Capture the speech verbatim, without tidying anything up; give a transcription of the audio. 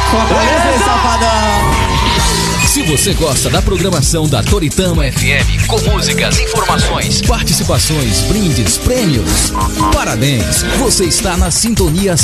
Beleza, safadão? Se você gosta da programação da Toritama F M, com músicas, informações, participações, brindes, prêmios, parabéns! Você está na sintonia